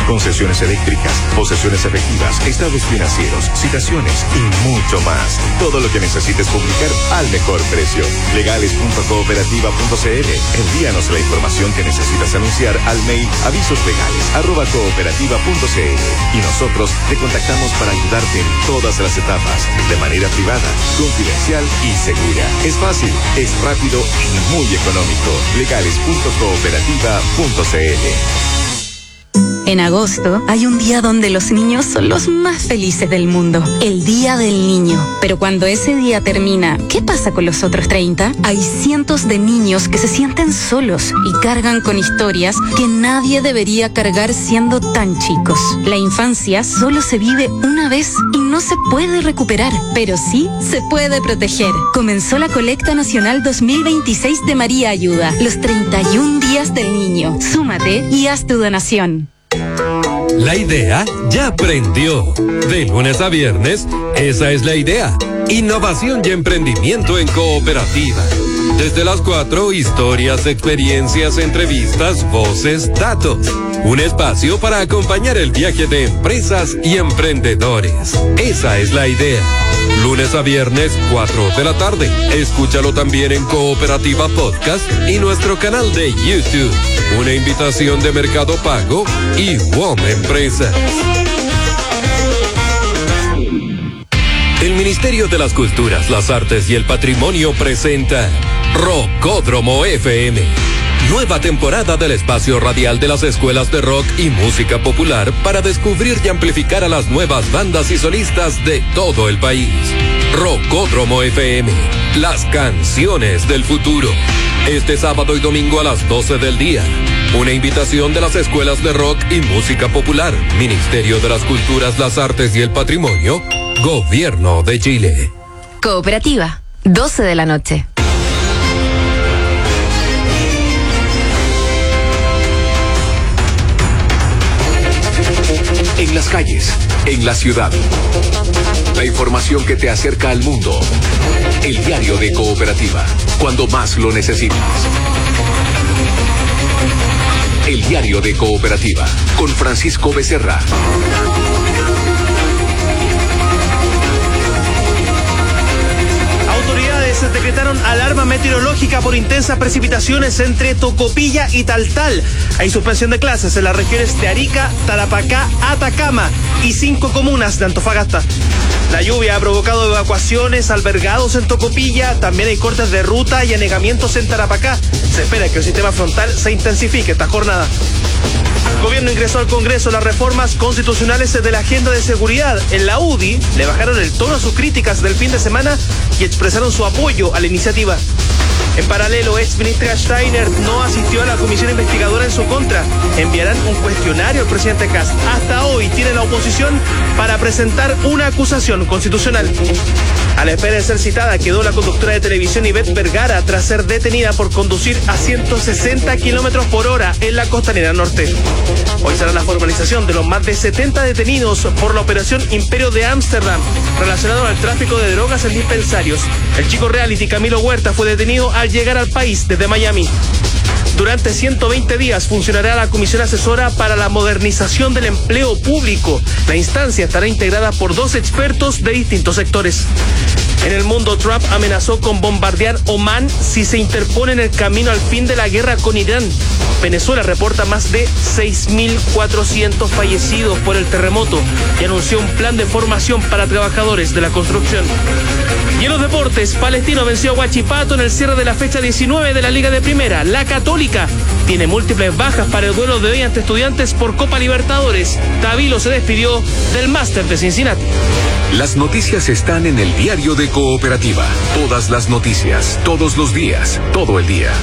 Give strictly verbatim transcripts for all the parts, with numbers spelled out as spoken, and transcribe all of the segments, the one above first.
concesiones eléctricas, posesiones efectivas, estados financieros, citaciones y mucho más. Todo lo que necesites publicar al mejor precio. legales punto cooperativa punto c l. Envíanos la información que necesitas anunciar al mail avisoslegales arroba cooperativa punto c l y nosotros te contactamos para ayudarte en todas las etapas, de manera privada, confidencial y segura. Es fácil, es rápido y muy económico. legales punto cooperativa punto c l. En agosto hay un día donde los niños son los más felices del mundo, el Día del Niño. Pero cuando ese día termina, ¿qué pasa con los otros treinta? Hay cientos de niños que se sienten solos y cargan con historias que nadie debería cargar siendo tan chicos. La infancia solo se vive una vez y no se puede recuperar, pero sí se puede proteger. Comenzó la Colecta Nacional dos mil veintiséis de María Ayuda, los treinta y un días del niño. Súmate y haz tu donación. La idea ya prendió. De lunes a viernes, esa es la idea. Innovación y emprendimiento en cooperativa. Desde las cuatro, historias, experiencias, entrevistas, voces, datos. Un espacio para acompañar el viaje de empresas y emprendedores. Esa es la idea. Lunes a viernes, cuatro de la tarde. Escúchalo también en Cooperativa Podcast y nuestro canal de YouTube. Una invitación de Mercado Pago y WOM Empresas. El Ministerio de las Culturas, las Artes y el Patrimonio presenta Rockódromo F M. Nueva temporada del espacio radial de las escuelas de rock y música popular para descubrir y amplificar a las nuevas bandas y solistas de todo el país. Rockódromo F M, las canciones del futuro. Este sábado y domingo a las doce del día. Una invitación de las escuelas de rock y música popular, Ministerio de las Culturas, las Artes y el Patrimonio, Gobierno de Chile. Cooperativa, doce de la noche. En las calles, en la ciudad. La información que te acerca al mundo. El diario de Cooperativa, cuando más lo necesitas. El diario de Cooperativa, con Francisco Becerra. Se decretaron alarma meteorológica por intensas precipitaciones entre Tocopilla y Taltal. Hay suspensión de clases en las regiones de Arica, Tarapacá, Atacama y cinco comunas de Antofagasta. La lluvia ha provocado evacuaciones, albergados en Tocopilla, también hay cortes de ruta y anegamientos en Tarapacá. Se espera que el sistema frontal se intensifique esta jornada. El gobierno ingresó al Congreso las reformas constitucionales de la agenda de seguridad. En la U D I le bajaron el tono a sus críticas del fin de semana y expresaron su apoyo a la iniciativa. En paralelo, ex ministra Steiner no asistió a la comisión investigadora en su contra. Enviarán un cuestionario al presidente Kast. Hasta hoy tiene la oposición para presentar una acusación constitucional. A la espera de ser citada, quedó la conductora de televisión Ivette Vergara tras ser detenida por conducir a ciento sesenta kilómetros por hora en la Costanera Norte. Hoy será la formalización de los más de setenta detenidos por la operación Imperio de Ámsterdam, relacionado al tráfico de drogas en dispensarios. El chico reality Camilo Huerta fue detenido al llegar al país desde Miami. Durante ciento veinte días funcionará la Comisión Asesora para la Modernización del Empleo Público. La instancia estará integrada por dos expertos de distintos sectores. En el mundo, Trump amenazó con bombardear Omán si se interpone en el camino al fin de la guerra con Irán. Venezuela reporta más de seis mil cuatrocientos fallecidos por el terremoto y anunció un plan de formación para trabajadores de la construcción. Y en los deportes, Palestino venció a Huachipato en el cierre de la fecha diecinueve de la Liga de Primera. La Católica tiene múltiples bajas para el duelo de hoy ante Estudiantes por Copa Libertadores. Tabilo se despidió del Máster de Cincinnati. Las noticias están en el diario de Cooperativa. Todas las noticias, todos los días, todo el día.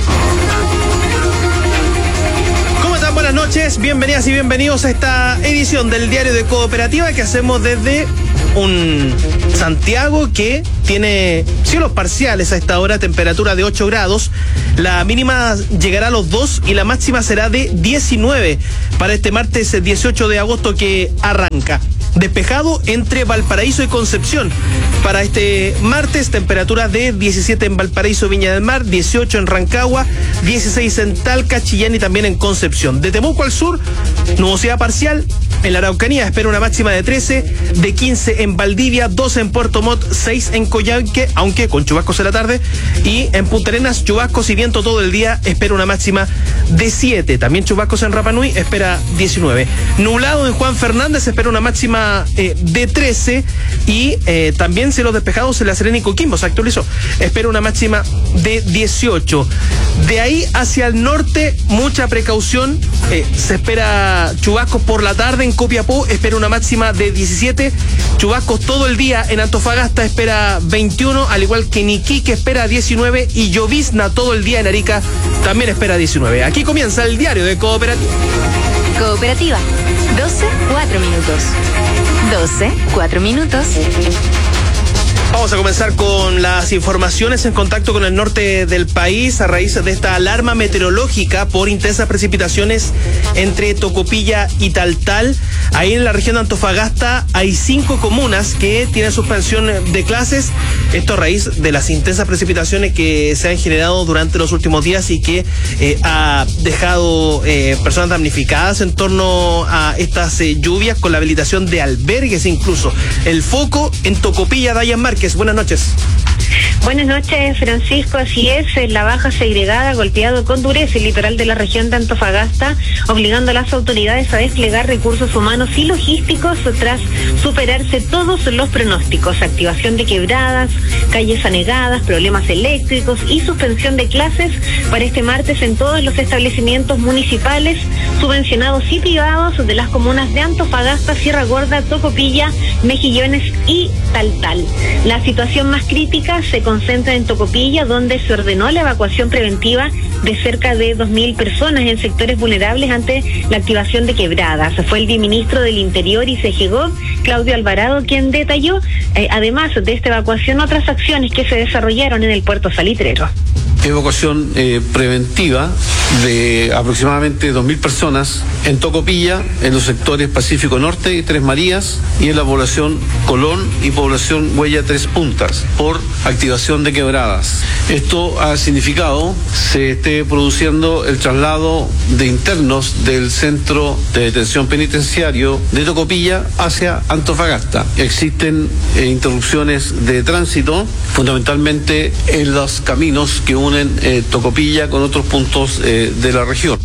¿Cómo están? Buenas noches, bienvenidas y bienvenidos a esta edición del diario de Cooperativa que hacemos desde un Santiago que tiene cielos parciales a esta hora, temperatura de ocho grados, la mínima llegará a los dos y la máxima será de diecinueve para este martes dieciocho de agosto que arranca. despejado entre Valparaíso y Concepción. Para este martes, temperaturas de diecisiete en Valparaíso, Viña del Mar, dieciocho en Rancagua, dieciséis en Talca, Chillán y también en Concepción. De Temuco al sur, nubosidad parcial. En la Araucanía espera una máxima de trece, de quince en Valdivia, doce en Puerto Montt, seis en Coyhaique, aunque con chubascos en la tarde, y en Punta Arenas, chubascos y viento todo el día, espera una máxima de siete. También chubascos en Rapa Nui, espera diecinueve. Nublado en Juan Fernández, espera una máxima eh, de trece, y eh, también cielos despejados en La Serena y Coquimbo, se actualizó, espera una máxima de dieciocho. De ahí hacia el norte, mucha precaución, eh, se espera chubascos por la tarde en Copiapó, espera una máxima de diecisiete, chubascos todo el día en Antofagasta, espera veintiuno, al igual que en Iquique espera diecinueve, y llovizna todo el día en Arica, también espera diecinueve. Aquí comienza el diario de Cooperativa. Cooperativa, doce, cuatro minutos. doce, cuatro minutos. Vamos a comenzar con las informaciones en contacto con el norte del país a raíz de esta alarma meteorológica por intensas precipitaciones entre Tocopilla y Taltal. Ahí en la región de Antofagasta hay cinco comunas que tienen suspensión de clases. Esto a raíz de las intensas precipitaciones que se han generado durante los últimos días y que eh, ha dejado eh, personas damnificadas en torno a estas eh, lluvias, con la habilitación de albergues incluso. El foco en Tocopilla, Dayan Márquez. Buenas noches. Buenas noches, Francisco. Así es, la baja segregada ha golpeado con dureza el litoral de la región de Antofagasta, obligando a las autoridades a desplegar recursos humanos y logísticos tras superarse todos los pronósticos: activación de quebradas, calles anegadas, problemas eléctricos y suspensión de clases para este martes en todos los establecimientos municipales, subvencionados y privados de las comunas de Antofagasta, Sierra Gorda, Tocopilla, Mejillones y Taltal. La situación más crítica se concentra en Tocopilla, donde se ordenó la evacuación preventiva de cerca de dos mil personas en sectores vulnerables ante la activación de quebradas. Fue el viceministro del Interior y Segegov, Claudio Alvarado, quien detalló, eh, además de esta evacuación, otras acciones que se desarrollaron en el puerto salitrero. Evacuación eh, preventiva de aproximadamente dos mil personas en Tocopilla, en los sectores Pacífico Norte y Tres Marías, y en la población Colón y población Huella Tres Puntas, por activación de quebradas. Esto ha significado se esté produciendo el traslado de internos del centro de detención penitenciario de Tocopilla hacia Antofagasta. Existen eh, interrupciones de tránsito, fundamentalmente en los caminos que unen eh, Tocopilla con otros puntos eh, de la región.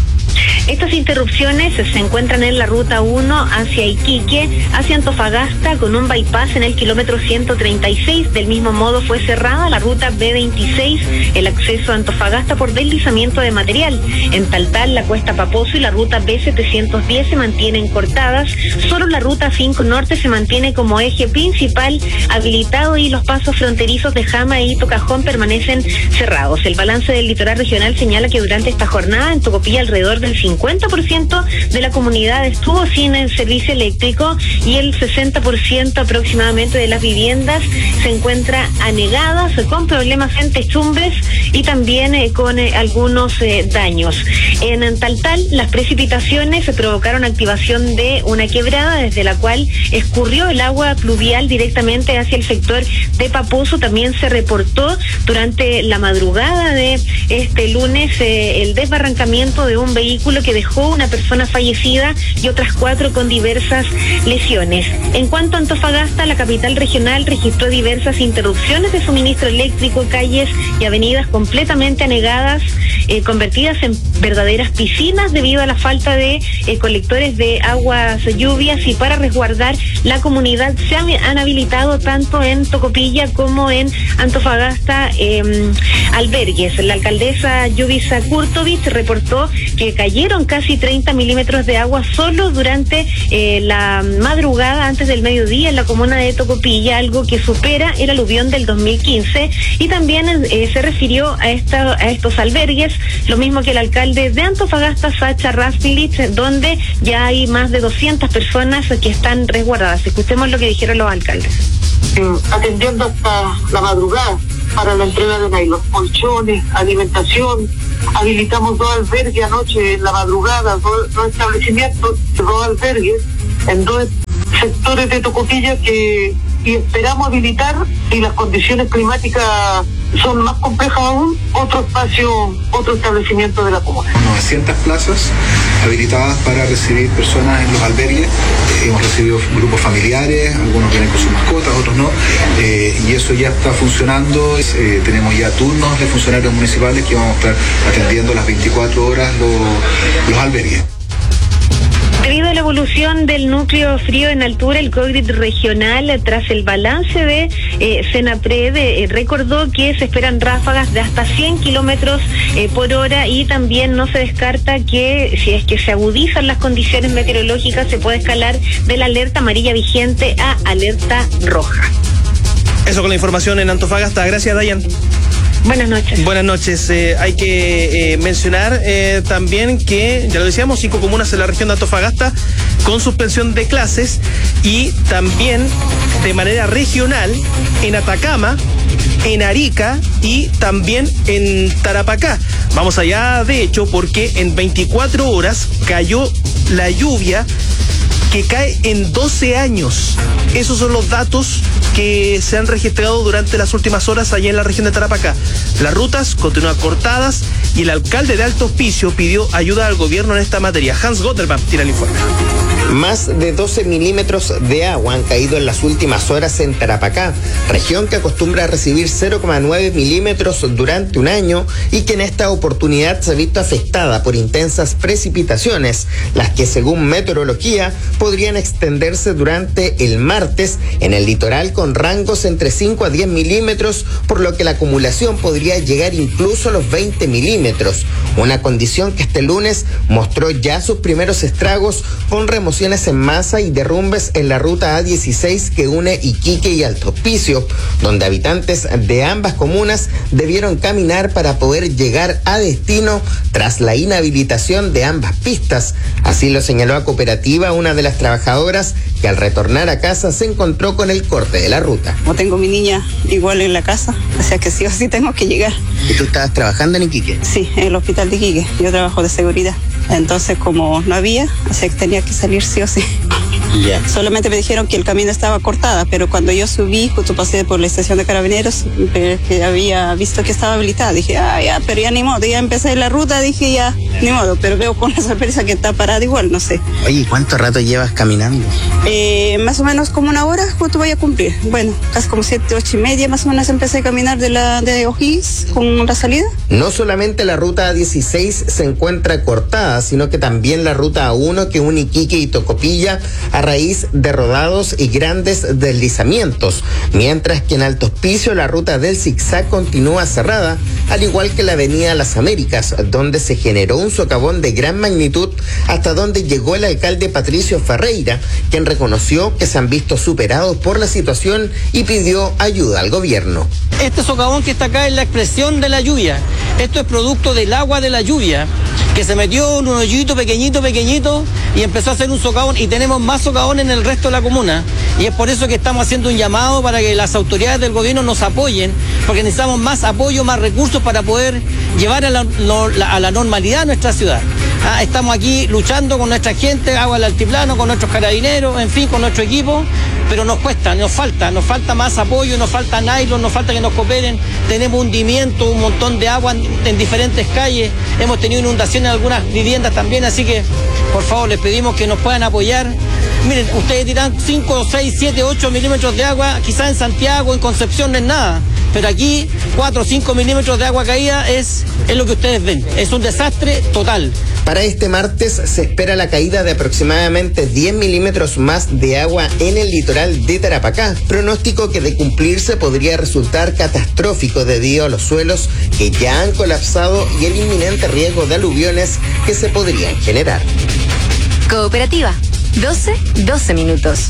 Estas interrupciones se encuentran en la ruta uno hacia Iquique, hacia Antofagasta, con un bypass en el kilómetro ciento treinta y seis. Del mismo modo fue cerrada la ruta B veintiséis, el acceso a Antofagasta por deslizamiento de material. En Taltal, la Cuesta Paposo y la ruta B setecientos diez se mantienen cortadas. Solo la ruta cinco Norte se mantiene como eje principal habilitado, y los pasos fronterizos de Jama y Tocajón permanecen cerrados. El balance del litoral regional señala que durante esta jornada en Tocopilla alrededor del cincuenta por ciento de la comunidad estuvo sin el servicio eléctrico, y el sesenta por ciento aproximadamente de las viviendas se encuentra anegadas, con problemas en techumbres y también eh, con eh, algunos eh, daños. En, en Taltal, las precipitaciones provocaron activación de una quebrada desde la cual escurrió el agua pluvial directamente hacia el sector de Paposo. También se reportó durante la madrugada de este lunes eh, el desbarrancamiento de un vehículo que dejó una persona fallecida y otras cuatro con diversas lesiones. En cuanto a Antofagasta, la capital regional registró diversas interrupciones de suministro eléctrico, calles y avenidas completamente anegadas, eh, convertidas en verdaderas piscinas debido a la falta de eh, colectores de aguas lluvias, y para resguardar la comunidad se han, han habilitado tanto en Tocopilla como en Antofagasta eh, albergues. La alcaldesa Yubisa Kurtovich reportó que cayeron casi treinta milímetros de agua solo durante eh, la madrugada antes del mediodía en la comuna de Tocopilla, algo que supera el aluvión del dos mil quince, y también eh, se refirió a, esta, a estos albergues, lo mismo que el alcalde de Antofagasta, Sacha Raspilich, donde ya hay más de doscientas personas que están resguardadas. Escuchemos lo que dijeron los alcaldes. Eh, atendiendo hasta la madrugada para la entrega de nylon, colchones, alimentación. Habilitamos dos albergues anoche en la madrugada, dos, dos establecimientos, dos albergues en dos sectores de Tocopilla que y esperamos habilitar, si las condiciones climáticas son más complejas aún, otro espacio, otro establecimiento de la comuna. novecientas plazas habilitadas para recibir personas en los albergues. Eh, hemos recibido grupos familiares, algunos vienen con sus mascotas, otros no, eh, y eso ya está funcionando. Eh, tenemos ya turnos de funcionarios municipales que vamos a estar atendiendo las veinticuatro horas los, los albergues. Debido a la evolución del núcleo frío en altura, el COGRIT regional, tras el balance de eh, Senapred, eh, recordó que se esperan ráfagas de hasta cien kilómetros eh, por hora y también no se descarta que si es que se agudizan las condiciones meteorológicas se puede escalar de la alerta amarilla vigente a alerta roja. Eso con la información en Antofagasta. Gracias, Dayan. Buenas noches. Buenas noches. Eh, hay que eh, mencionar eh, también que, ya lo decíamos, cinco comunas en la región de Antofagasta con suspensión de clases y también de manera regional en Atacama, en Arica y también en Tarapacá. Vamos allá, de hecho, porque en veinticuatro horas cayó la lluvia que cae en doce años. Esos son los datos que se han registrado durante las últimas horas allá en la región de Tarapacá. Las rutas continúan cortadas y el alcalde de Alto Hospicio pidió ayuda al gobierno en esta materia. Hans Gotterman tira el informe. Más de doce milímetros de agua han caído en las últimas horas en Tarapacá, región que acostumbra a recibir cero coma nueve milímetros durante un año y que en esta oportunidad se ha visto afectada por intensas precipitaciones, las que según meteorología podrían extenderse durante el martes en el litoral con rangos entre cinco a diez milímetros, por lo que la acumulación podría llegar incluso a los veinte milímetros, una condición que este lunes mostró ya sus primeros estragos con remociones en masa y derrumbes en la ruta A dieciséis que une Iquique y Alto Hospicio, donde habitantes de ambas comunas debieron caminar para poder llegar a destino tras la inhabilitación de ambas pistas. Así lo señaló a Cooperativa una de las trabajadoras que al retornar a casa se encontró con el corte de la ruta. Como tengo mi niña igual en la casa, o sea que sí o sí tengo que llegar. ¿Y tú estabas trabajando en Iquique? Sí, en el hospital de Iquique. Yo trabajo de seguridad. Entonces, como no había, o sea que tenía que salir sí o sí. Yeah. Solamente me dijeron que el camino estaba cortada, pero cuando yo subí, justo pasé por la estación de Carabineros, que había visto que estaba habilitada, dije, ah, ya, pero ya ni modo, ya empecé la ruta, dije, ya, ni modo, pero veo con la sorpresa que está parada igual, no sé. Oye, ¿cuánto rato llevas caminando? Eh, más o menos como una hora, ¿cuánto voy a cumplir? Bueno, casi como siete, ocho y media, más o menos empecé a caminar de la de O'Higgins con la salida. No solamente la ruta A dieciséis se encuentra cortada, sino que también la ruta A uno que une Iquique y Tocopilla a raíz de rodados y grandes deslizamientos, mientras que en Alto Hospicio la ruta del zigzag continúa cerrada, al igual que la avenida Las Américas, donde se generó un socavón de gran magnitud hasta donde llegó el alcalde Patricio Ferreira, quien reconoció que se han visto superados por la situación y pidió ayuda al gobierno. Este socavón que está acá es la expresión de la lluvia. Esto es producto del agua de la lluvia, que se metió en un hoyito pequeñito, pequeñito, y empezó a hacer un socavón, y tenemos más socavón en el resto de la comuna. Y es por eso que estamos haciendo un llamado para que las autoridades del gobierno nos apoyen, porque necesitamos más apoyo, más recursos para poder llevar a la, a la normalidad a nuestra ciudad. Ah, estamos aquí luchando con nuestra gente, agua al altiplano, con nuestros carabineros, en fin, con nuestro equipo, pero nos cuesta, nos falta, nos falta más apoyo, nos falta nylon, nos falta que nos cooperen. Tenemos hundimiento, un montón de agua en, en diferentes calles, hemos tenido inundaciones en algunas viviendas también, así que por favor les pedimos que nos puedan apoyar. Miren, ustedes dirán cinco, seis, siete, ocho milímetros de agua, quizás en Santiago, en Concepción no es nada, pero aquí cuatro o cinco milímetros de agua caída es, es lo que ustedes ven, es un desastre total. Para este martes se espera la caída de aproximadamente diez milímetros más de agua en el litoral de Tarapacá, pronóstico que de cumplirse podría resultar catastrófico debido a los suelos que ya han colapsado y el inminente riesgo de aluviones que se podrían generar. Cooperativa, doce, doce minutos.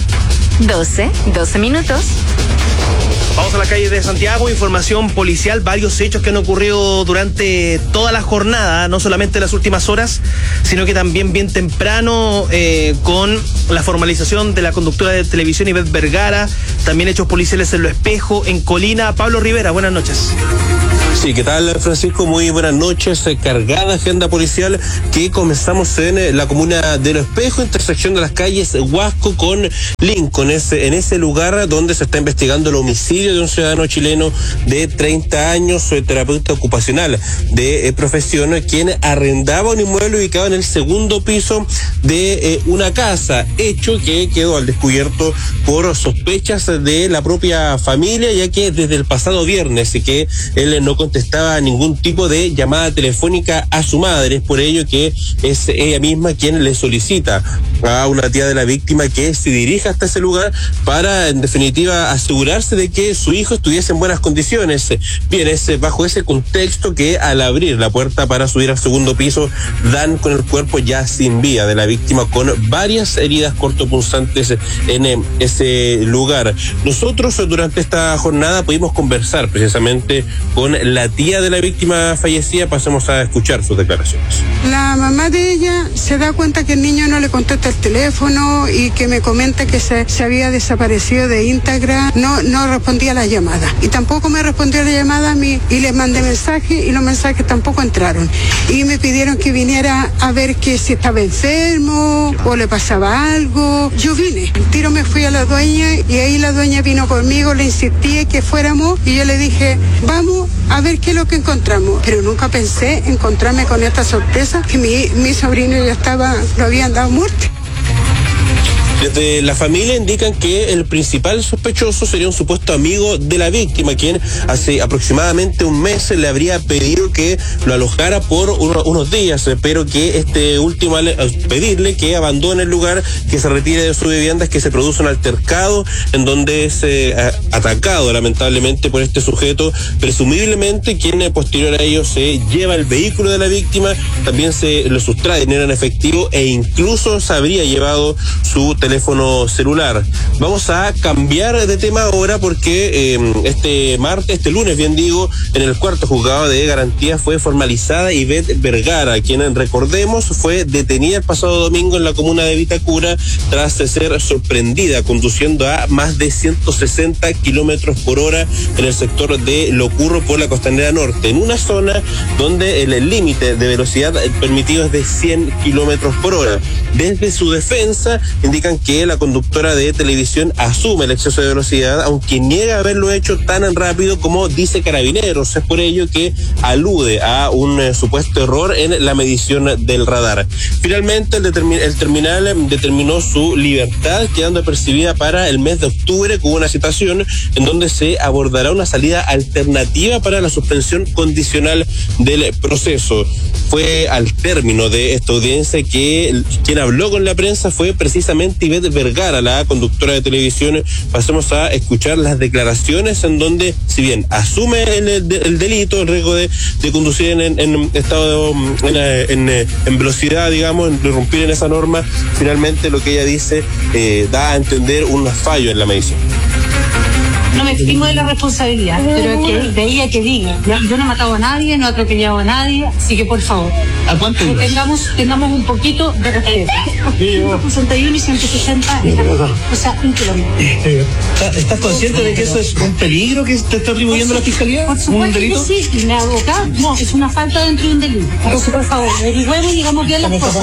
doce, doce minutos. Vamos a la calle de Santiago, información policial, varios hechos que han ocurrido durante toda la jornada, no solamente las últimas horas, sino que también bien temprano eh, con la formalización de la conductora de televisión Ivette Vergara, también hechos policiales en Lo Espejo, en Colina. Pablo Rivera, buenas noches. Sí, ¿qué tal, Francisco? Muy buenas noches. Cargada agenda policial que comenzamos en la comuna de Los Espejos, intersección de las calles Huasco con Lincoln. Es en ese lugar donde se está investigando el homicidio de un ciudadano chileno de treinta años, terapeuta ocupacional de profesión, quien arrendaba un inmueble ubicado en el segundo piso de eh, una casa, hecho que quedó al descubierto por sospechas de la propia familia, ya que desde el pasado viernes que él no contestaba ningún tipo de llamada telefónica a su madre. Es por ello que es ella misma quien le solicita a una tía de la víctima que se dirija hasta ese lugar para, en definitiva, asegurarse de que su hijo estuviese en buenas condiciones. Bien, es bajo ese contexto que al abrir la puerta para subir al segundo piso dan con el cuerpo ya sin vida de la víctima, con varias heridas cortopunzantes en ese lugar. Nosotros durante esta jornada pudimos conversar precisamente con la tía de la víctima fallecida. Pasemos a escuchar sus declaraciones. La mamá de ella se da cuenta que el niño no le contesta el teléfono y que me comenta que se, se había desaparecido de Instagram, no, no respondía a la llamada y tampoco me respondió a la llamada a mí, y les mandé mensajes y los mensajes tampoco entraron, y me pidieron que viniera a ver que si estaba enfermo o le pasaba algo. Yo vine, el tiro me fui a la dueña y ahí la dueña vino conmigo, le insistí que fuéramos y yo le dije, vamos a ver qué es lo que encontramos, pero nunca pensé encontrarme con esta sorpresa que mi, mi sobrino ya estaba, lo habían dado muerte. Desde la familia indican que el principal sospechoso sería un supuesto amigo de la víctima, quien hace aproximadamente un mes le habría pedido que lo alojara por uno, unos días, pero que este último, al pedirle que abandone el lugar, que se retire de su vivienda, es que se produce un altercado en donde es eh, atacado lamentablemente por este sujeto, presumiblemente quien eh, posterior a ello se lleva el vehículo de la víctima, también se le sustrae dinero en efectivo e incluso se habría llevado su teléfono teléfono celular. Vamos a cambiar de tema ahora porque eh, este martes, este lunes bien digo, en el cuarto juzgado de garantía fue formalizada Ivette Vergara, quien, recordemos, fue detenida el pasado domingo en la comuna de Vitacura tras ser sorprendida conduciendo a más de ciento sesenta kilómetros por hora en el sector de Locurro por la Costanera Norte, en una zona donde el límite de velocidad permitido es de cien kilómetros por hora. Desde su defensa indican que la conductora de televisión asume el exceso de velocidad, aunque niega haberlo hecho tan rápido como dice Carabineros. Es por ello que alude a un eh, supuesto error en la medición del radar. Finalmente, el, determin- el terminal determinó su libertad, quedando apercibida para el mes de octubre con una citación en donde se abordará una salida alternativa para la suspensión condicional del proceso. Fue al término de esta audiencia que quien habló con la prensa fue precisamente Ivette Vergara, la conductora de televisión. Pasemos a escuchar las declaraciones en donde, si bien asume el, el, el delito, el riesgo de, de conducir en, en, en estado de, en, en, en velocidad, digamos, en irrumpir en esa norma, finalmente lo que ella dice eh, da a entender un fallo en la medición. No me eximo de la responsabilidad, pero que de ella que diga, yo no he matado a nadie, no he atropellado a nadie, así que por favor, ¿a cuánto? Tengamos, tengamos un poquito de respeto. ciento sesenta y uno y ciento sesenta, o sea, un kilómetro. ¿Estás consciente de que eso es un peligro que te está atribuyendo la fiscalía? Por supuesto que sí, y me abogado, no, es una falta dentro de un delito. Entonces, por favor, averigüemos y digamos bien las cosas.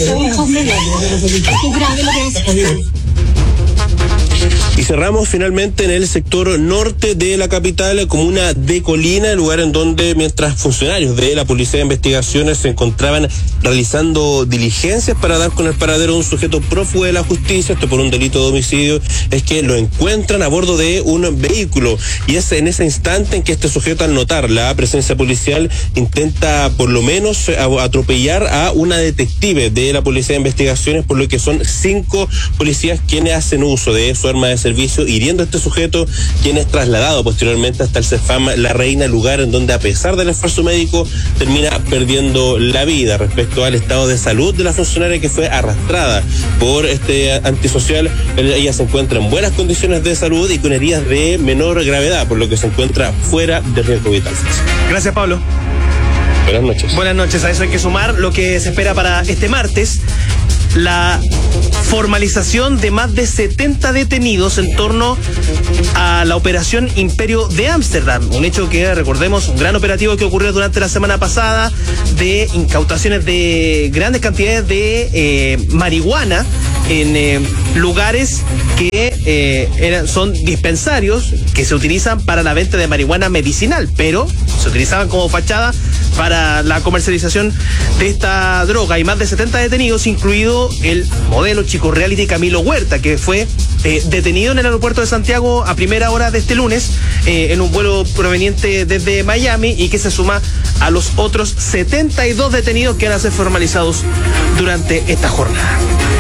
Y cerramos finalmente en el sector norte de la capital, comuna de Colina, el lugar en donde mientras funcionarios de la Policía de Investigaciones se encontraban realizando diligencias para dar con el paradero de un sujeto prófugo de la justicia, esto por un delito de homicidio, es que lo encuentran a bordo de un vehículo, y es en ese instante en que este sujeto, al notar la presencia policial, intenta por lo menos atropellar a una detective de la Policía de Investigaciones, por lo que son cinco policías quienes hacen uso de su arma de servicio, hiriendo a este sujeto, quien es trasladado posteriormente hasta el CEFAM La Reina, lugar en donde, a pesar del esfuerzo médico, termina perdiendo la vida. Respecto al estado de salud de la funcionaria que fue arrastrada por este antisocial, ella se encuentra en buenas condiciones de salud y con heridas de menor gravedad, por lo que se encuentra fuera de riesgo vital. Gracias, Pablo. Buenas noches. Buenas noches. A eso hay que sumar lo que se espera para este martes. la formalización de más de setenta detenidos en torno a la operación Imperio de Ámsterdam, un hecho que, recordemos, un gran operativo que ocurrió durante la semana pasada de incautaciones de grandes cantidades de eh, marihuana en eh, lugares que eh, eran, son dispensarios que se utilizan para la venta de marihuana medicinal, pero se utilizaban como fachada para la comercialización de esta droga. Hay más de setenta detenidos, incluido el modelo chico reality Camilo Huerta, que fue eh, detenido en el aeropuerto de Santiago a primera hora de este lunes eh, en un vuelo proveniente desde Miami, y que se suma a los otros setenta y dos detenidos que van a ser formalizados durante esta jornada.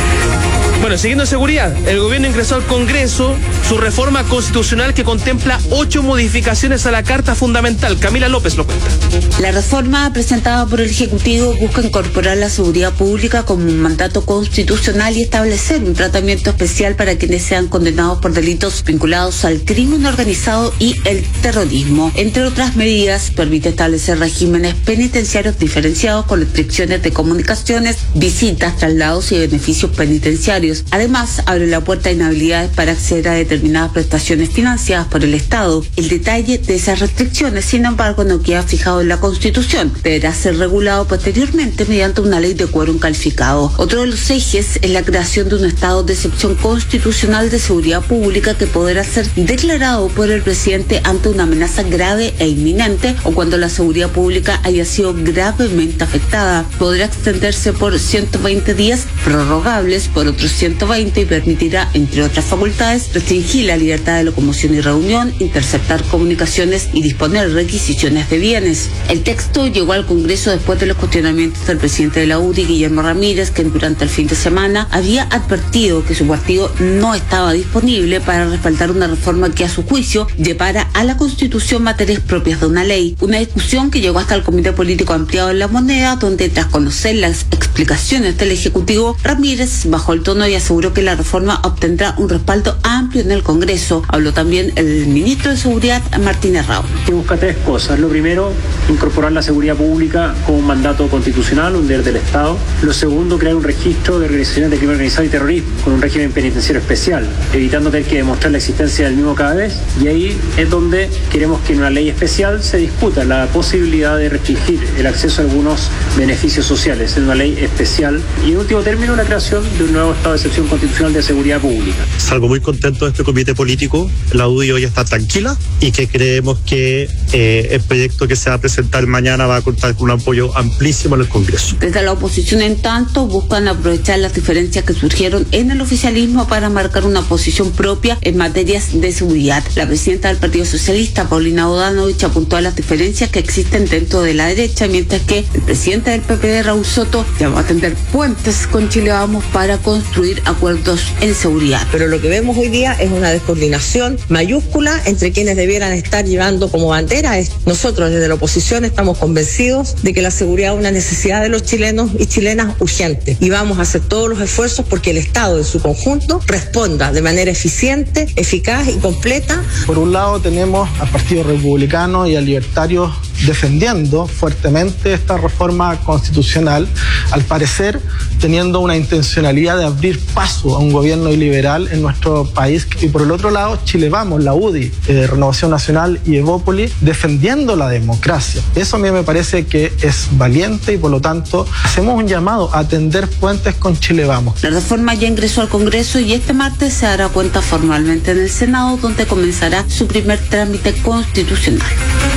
Bueno, siguiendo en seguridad, el gobierno ingresó al Congreso su reforma constitucional que contempla ocho modificaciones a la Carta Fundamental. Camila López lo cuenta. La reforma presentada por el Ejecutivo busca incorporar la seguridad pública como un mandato constitucional y establecer un tratamiento especial para quienes sean condenados por delitos vinculados al crimen organizado y el terrorismo. Entre otras medidas, permite establecer regímenes penitenciarios diferenciados con restricciones de comunicaciones, visitas, traslados y beneficios penitenciarios. Además, abre la puerta a inhabilidades para acceder a determinadas prestaciones financiadas por el Estado. El detalle de esas restricciones, sin embargo, no queda fijado en la Constitución. Deberá ser regulado posteriormente mediante una ley de quórum calificado. Otro de los ejes es la creación de un estado de excepción constitucional de seguridad pública que podrá ser declarado por el presidente ante una amenaza grave e inminente o cuando la seguridad pública haya sido gravemente afectada. Podrá extenderse por ciento veinte días, prorrogables por otros ciento veinte, y permitirá, entre otras facultades, restringir la libertad de locomoción y reunión, interceptar comunicaciones y disponer requisiciones de bienes. El texto llegó al Congreso después de los cuestionamientos del presidente de la U D I, Guillermo Ramírez, quien durante el fin de semana había advertido que su partido no estaba disponible para respaldar una reforma que, a su juicio, llevara a la Constitución materias propias de una ley. Una discusión que llegó hasta el Comité Político Ampliado en La Moneda, donde, tras conocer las explicaciones del Ejecutivo, Ramírez bajó el tono y aseguró que la reforma obtendrá un respaldo amplio en el Congreso. Habló también el ministro de Seguridad, Martín Herrao. Que busca tres cosas. Lo primero, incorporar la seguridad pública como un mandato constitucional, un deber del Estado. Lo segundo, crear un registro de organizaciones de crimen organizado y terrorismo con un régimen penitenciario especial, evitando tener que demostrar la existencia del mismo cada vez. Y ahí es donde queremos que en una ley especial se discuta la posibilidad de restringir el acceso a algunos beneficios sociales en una ley especial. Y en último término, la creación de un nuevo estado de excepción constitucional de seguridad pública. Salgo muy contento de este comité político. La U D I hoy está tranquila y que creemos que eh, el proyecto que se va a presentar mañana va a contar con un apoyo amplísimo en el Congreso. Desde la oposición, en tanto, buscan aprovechar las diferencias que surgieron en el oficialismo para marcar una posición propia en materias de seguridad. La presidenta del Partido Socialista, Paulina Bodanovich, apuntó a las diferencias que existen dentro de la derecha, mientras que el presidente del P P D, Raúl Soto, llamó a tender puentes con Chile Vamos para construir acuerdos en seguridad. Pero lo que vemos hoy día es una descoordinación mayúscula entre quienes debieran estar llevando como bandera. Nosotros desde la oposición estamos convencidos de que la seguridad es una necesidad de los chilenos y chilenas urgente, y vamos a hacer todos los esfuerzos porque el Estado en su conjunto responda de manera eficiente, eficaz y completa. Por un lado tenemos al Partido Republicano y a Libertarios defendiendo fuertemente esta reforma constitucional, al parecer teniendo una intencionalidad de abrir paso a un gobierno iliberal en nuestro país, y por el otro lado Chile Vamos, la U D I, eh, Renovación Nacional y Evópoli defendiendo la democracia. Eso a mí me parece que es valiente, y por lo tanto hacemos un llamado a tender puentes con Chile Vamos. La reforma ya ingresó al Congreso y este martes se dará cuenta formalmente en el Senado, donde comenzará su primer trámite constitucional.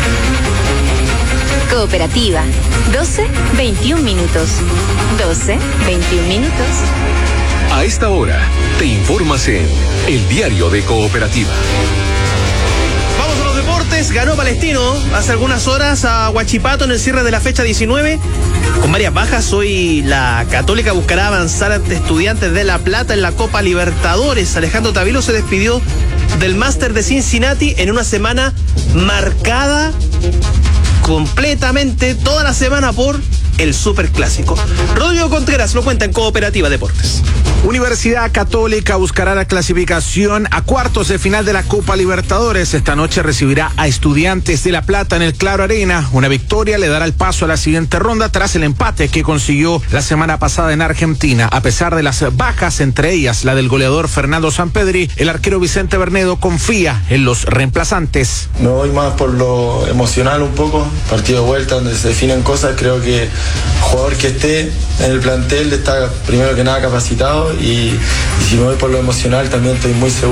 Cooperativa, doce veintiún minutos. doce veintiún minutos. A esta hora, te informas en El Diario de Cooperativa. Vamos a los deportes. Ganó Palestino hace algunas horas a Huachipato en el cierre de la fecha diecinueve. Con varias bajas, hoy la Católica buscará avanzar ante Estudiantes de La Plata en la Copa Libertadores. Alejandro Tavilo se despidió del Máster de Cincinnati en una semana marcada completamente toda la semana por el Superclásico. Rodrigo Contreras lo cuenta en Cooperativa Deportes. Universidad Católica buscará la clasificación a cuartos de final de la Copa Libertadores. Esta noche recibirá a Estudiantes de La Plata en el Claro Arena. Una victoria le dará el paso a la siguiente ronda tras el empate que consiguió la semana pasada en Argentina. A pesar de las bajas, entre ellas la del goleador Fernando Sampedri, el arquero Vicente Bernedo confía en los reemplazantes. Me voy más por lo emocional un poco. Partido de vuelta donde se definen cosas. Creo que el jugador que esté en el plantel está primero que nada capacitado y, y si me voy por lo emocional también estoy muy seguro